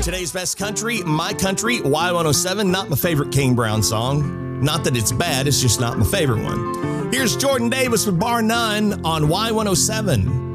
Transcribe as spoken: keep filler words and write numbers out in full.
Today's best country, My Country, Y one oh seven. Not my favorite Kane Brown song. Not that it's bad, it's just not my favorite one. Here's Jordan Davis with Bar None on Y one oh seven.